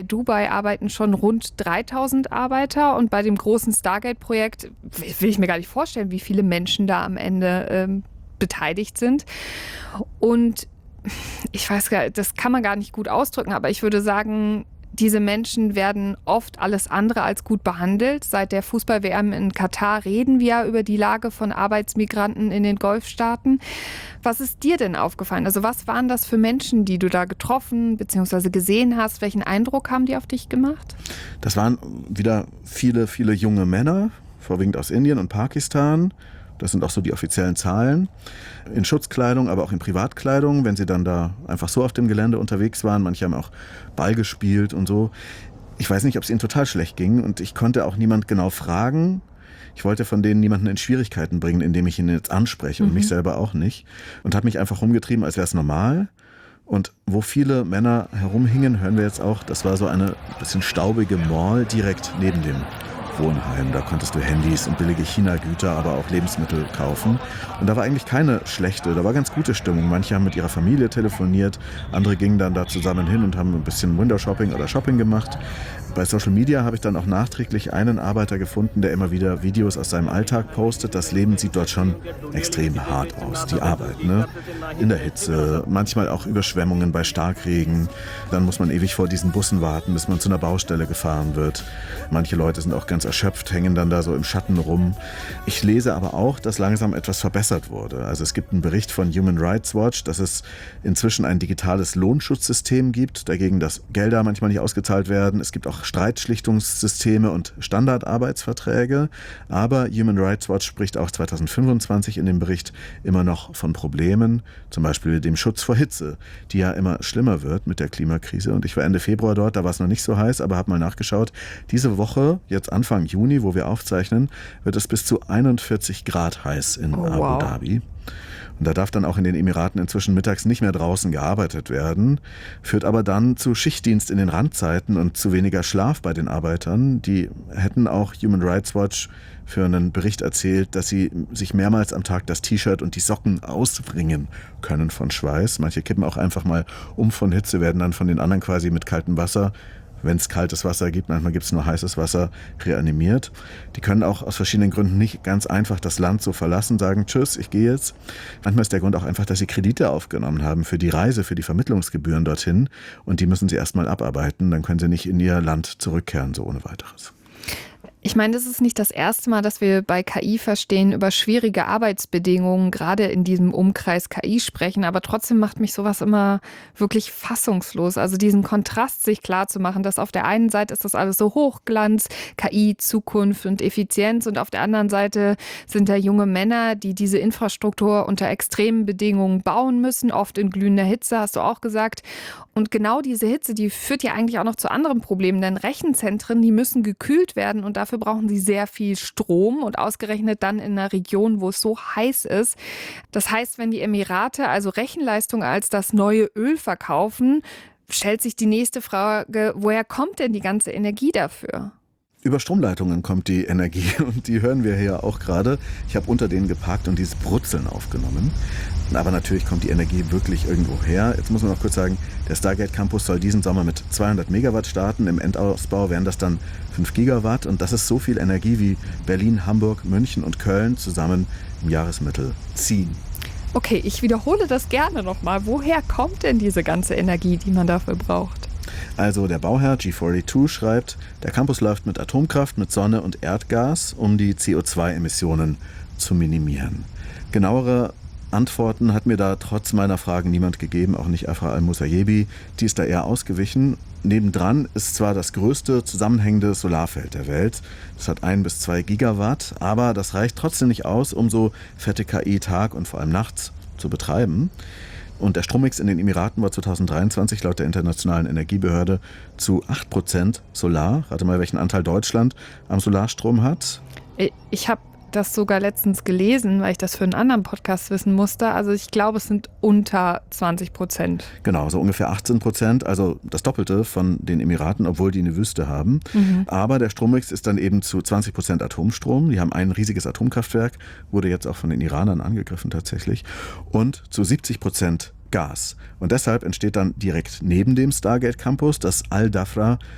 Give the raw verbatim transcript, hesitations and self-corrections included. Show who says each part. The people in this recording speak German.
Speaker 1: Dubai arbeiten schon rund dreitausend Arbeiter und bei dem großen Stargate-Projekt will ich mir gar nicht vorstellen, wie viele Menschen da am Ende ähm, beteiligt sind. Und ich weiß gar nicht, das kann man gar nicht gut ausdrücken, aber ich würde sagen, diese Menschen werden oft alles andere als gut behandelt. Seit der Fußball-W M in Katar reden wir ja über die Lage von Arbeitsmigranten in den Golfstaaten. Was ist dir denn aufgefallen? Also was waren das für Menschen, die du da getroffen bzw. gesehen hast? Welchen Eindruck haben die auf dich gemacht?
Speaker 2: Das waren wieder viele, viele junge Männer, vorwiegend aus Indien und Pakistan. Das sind auch so die offiziellen Zahlen. In Schutzkleidung, aber auch in Privatkleidung, wenn sie dann da einfach so auf dem Gelände unterwegs waren. Manche haben auch Ball gespielt und so. Ich weiß nicht, ob es ihnen total schlecht ging und ich konnte auch niemand genau fragen. Ich wollte von denen niemanden in Schwierigkeiten bringen, indem ich ihn jetzt anspreche und mhm. mich selber auch nicht. Und habe mich einfach rumgetrieben, als wäre es normal. Und wo viele Männer herumhingen, hören wir jetzt auch, das war so eine bisschen staubige Mall direkt neben dem Wohnheim. Da konntest du Handys und billige China-Güter, aber auch Lebensmittel kaufen. Und da war eigentlich keine schlechte, da war ganz gute Stimmung. Manche haben mit ihrer Familie telefoniert, andere gingen dann da zusammen hin und haben ein bisschen Window-Shopping oder Shopping gemacht. Bei Social Media habe ich dann auch nachträglich einen Arbeiter gefunden, der immer wieder Videos aus seinem Alltag postet. Das Leben sieht dort schon extrem hart aus, die Arbeit, ne? In der Hitze, manchmal auch Überschwemmungen bei Starkregen. Dann muss man ewig vor diesen Bussen warten, bis man zu einer Baustelle gefahren wird. Manche Leute sind auch ganz erschöpft, hängen dann da so im Schatten rum. Ich lese aber auch, dass langsam etwas verbessert wurde. Also es gibt einen Bericht von Human Rights Watch, dass es inzwischen ein digitales Lohnschutzsystem gibt, dagegen, dass Gelder manchmal nicht ausgezahlt werden. Es gibt auch Streitschlichtungssysteme und Standardarbeitsverträge. Aber Human Rights Watch spricht auch zweitausendfünfundzwanzig in dem Bericht immer noch von Problemen, zum Beispiel dem Schutz vor Hitze, die ja immer schlimmer wird mit der Klimakrise. Und ich war Ende Februar dort, da war es noch nicht so heiß, aber habe mal nachgeschaut. Diese Woche, jetzt Anfang Juni, wo wir aufzeichnen, wird es bis zu einundvierzig Grad heiß in
Speaker 1: oh,
Speaker 2: Abu
Speaker 1: wow.
Speaker 2: Dhabi. Und da darf dann auch in den Emiraten inzwischen mittags nicht mehr draußen gearbeitet werden, führt aber dann zu Schichtdienst in den Randzeiten und zu weniger Schlaf bei den Arbeitern. Die hätten auch Human Rights Watch für einen Bericht erzählt, dass sie sich mehrmals am Tag das T-Shirt und die Socken auswringen können von Schweiß. Manche kippen auch einfach mal um von Hitze, werden dann von den anderen quasi mit kaltem Wasser, wenn es kaltes Wasser gibt, manchmal gibt es nur heißes Wasser, reanimiert. Die können auch aus verschiedenen Gründen nicht ganz einfach das Land so verlassen, sagen, tschüss, ich gehe jetzt. Manchmal ist der Grund auch einfach, dass sie Kredite aufgenommen haben für die Reise, für die Vermittlungsgebühren dorthin. Und die müssen sie erstmal abarbeiten, dann können sie nicht in ihr Land zurückkehren, so ohne weiteres.
Speaker 1: Ich meine, das ist nicht das erste Mal, dass wir bei K I-Verstehen über schwierige Arbeitsbedingungen, gerade in diesem Umkreis K I, sprechen. Aber trotzdem macht mich sowas immer wirklich fassungslos. Also diesen Kontrast sich klar zu machen, dass auf der einen Seite ist das alles so Hochglanz, K I, Zukunft und Effizienz. Und auf der anderen Seite sind da junge Männer, die diese Infrastruktur unter extremen Bedingungen bauen müssen, oft in glühender Hitze, hast du auch gesagt. Und genau diese Hitze, die führt ja eigentlich auch noch zu anderen Problemen. Denn Rechenzentren, die müssen gekühlt werden und dafür brauchen sie sehr viel Strom und ausgerechnet dann in einer Region, wo es so heiß ist. Das heißt, wenn die Emirate also Rechenleistung als das neue Öl verkaufen, stellt sich die nächste Frage, woher kommt denn die ganze Energie dafür?
Speaker 2: Über Stromleitungen kommt die Energie und die hören wir hier auch gerade. Ich habe unter denen geparkt und dieses Brutzeln aufgenommen. Aber natürlich kommt die Energie wirklich irgendwo her. Jetzt muss man noch kurz sagen, der Stargate Campus soll diesen Sommer mit zweihundert Megawatt starten. Im Endausbau wären das dann fünf Gigawatt. Und das ist so viel Energie, wie Berlin, Hamburg, München und Köln zusammen im Jahresmittel ziehen.
Speaker 1: Okay, ich wiederhole das gerne nochmal. Woher kommt denn diese ganze Energie, die man dafür braucht?
Speaker 2: Also der Bauherr G zweiundvierzig schreibt, der Campus läuft mit Atomkraft, mit Sonne und Erdgas, um die C O zwei Emissionen zu minimieren. Genauere Antworten hat mir da trotz meiner Fragen niemand gegeben, auch nicht Afra Al-Musayebi. Die ist da eher ausgewichen. Nebendran ist zwar das größte zusammenhängende Solarfeld der Welt. Das hat ein bis zwei Gigawatt, aber das reicht trotzdem nicht aus, um so fette K I Tag und vor allem nachts zu betreiben. Und der Strommix in den Emiraten war zweitausenddreiundzwanzig laut der Internationalen Energiebehörde zu acht Prozent Solar. Rate mal, welchen Anteil Deutschland am Solarstrom hat.
Speaker 1: Ich habe das sogar letztens gelesen, weil ich das für einen anderen Podcast wissen musste. Also ich glaube, es sind unter zwanzig Prozent.
Speaker 2: Genau, so ungefähr achtzehn Prozent, also das Doppelte von den Emiraten, obwohl die eine Wüste haben. Mhm. Aber der Strommix ist dann eben zu zwanzig Prozent Atomstrom. Die haben ein riesiges Atomkraftwerk, wurde jetzt auch von den Iranern angegriffen tatsächlich. Und zu siebzig Prozent Gas. Und deshalb entsteht dann direkt neben dem Stargate Campus das Al-Dhafra